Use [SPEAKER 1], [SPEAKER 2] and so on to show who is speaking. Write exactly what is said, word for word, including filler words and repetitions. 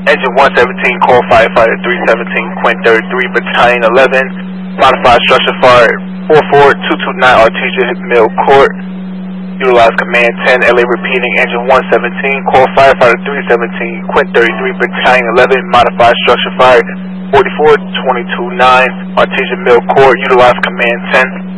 [SPEAKER 1] Engine one seventeen, call firefighter three seventeen, Quint thirty-three, Battalion eleven, modified structure fire four four two two nine, Artesia Mill Court. Utilize command ten, L A repeating, engine one seventeen, call firefighter three seventeen, Quint thirty-three, Battalion eleven, modified structure fire forty-four two two nine, Artesia Mill Court. Utilize command ten.